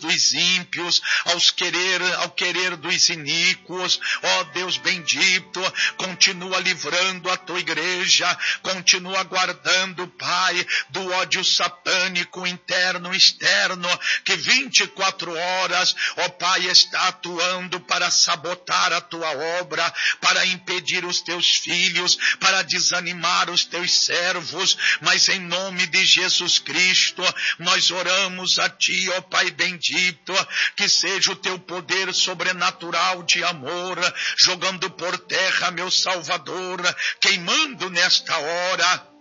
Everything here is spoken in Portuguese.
dos ímpios, ao querer dos iníquos. Ó Deus bendito, continua livrando a tua igreja, continua guardando, Pai, do ódio satânico interno e externo, que 24 horas, ó Pai, está atuando para sabotar a tua obra, para impedir os teus filhos, para desanimar os teus servos. Mas em nome de Jesus Cristo, nós oramos a ti, ó Pai bendito, que seja o teu poder sobrenatural de amor, jogando por terra, meu Salvador, queimando nesta hora